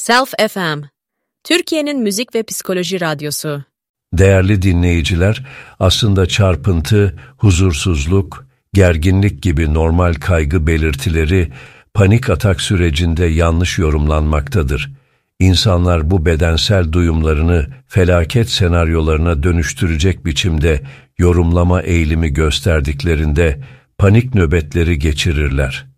Self FM, Türkiye'nin müzik ve psikoloji radyosu. Değerli dinleyiciler, aslında çarpıntı, huzursuzluk, gerginlik gibi normal kaygı belirtileri panik atak sürecinde yanlış yorumlanmaktadır. İnsanlar bu bedensel duyumlarını felaket senaryolarına dönüştürecek biçimde yorumlama eğilimi gösterdiklerinde panik nöbetleri geçirirler.